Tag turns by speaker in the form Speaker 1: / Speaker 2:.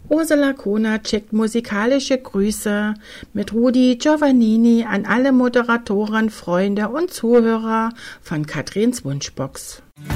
Speaker 1: Ursula Kohner schickt musikalische Grüße mit Rudi Giovannini an alle Moderatoren, Freunde und Zuhörer von Katrins Wunschbox.